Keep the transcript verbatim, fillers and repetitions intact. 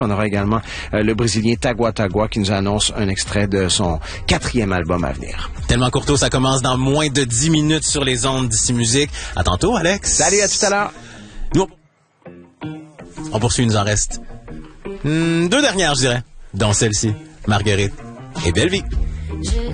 On aura également euh, le Brésilien Tagua Tagua qui nous annonce un extrait de son quatrième album à venir. Tellement courto, ça commence dans moins de dix minutes sur les ondes d'Ici Musique. À tantôt, Alex. Salut, à tout à l'heure. Nous, on poursuit, il nous en reste hmm, deux dernières, je dirais, dont celle-ci, Marguerite et Belle Vie.